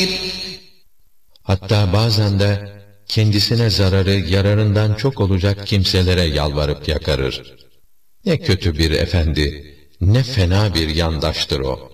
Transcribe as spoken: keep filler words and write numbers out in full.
Hatta bazen de kendisine zararı yararından çok olacak kimselere yalvarıp yakarır. Ne kötü bir efendi, ne fena bir yandaştır o.